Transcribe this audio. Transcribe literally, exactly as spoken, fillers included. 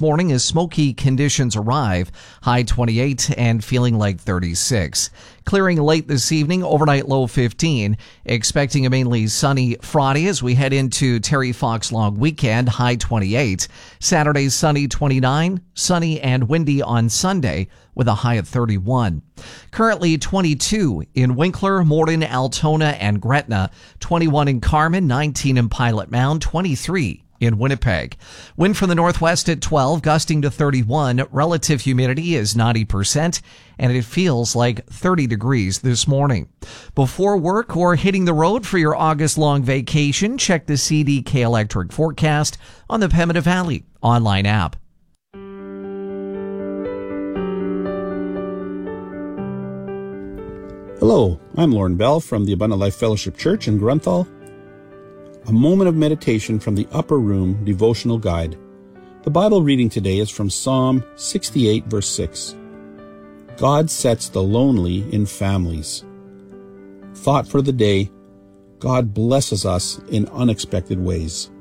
morning as smoky conditions arrive. High twenty-eight and feeling like thirty-six. Clearing late this evening, overnight low fifteen. Expecting a mainly sunny Friday as we head into Terry Fox long weekend, high twenty-eight. Saturday sunny twenty-nine, sunny and windy on Sunday with a high of thirty-one. Currently twenty-two in Winkler, Morden, Altona, and Gretna, twenty-one in Carmen, nineteen in Pilot Mound, twenty-three in Winnipeg. Wind from the northwest at twelve, gusting to thirty-one. Relative humidity is ninety percent, and it feels like thirty degrees this morning. Before work or hitting the road for your August-long vacation, check the C D K Electric forecast on the Pembina Valley online app. Hello, I'm Lauren Bell from the Abundant Life Fellowship Church in Grunthal. A moment of meditation from the Upper Room Devotional Guide. The Bible reading today is from Psalm sixty-eight, verse six. God sets the lonely in families. Thought for the day: God blesses us in unexpected ways.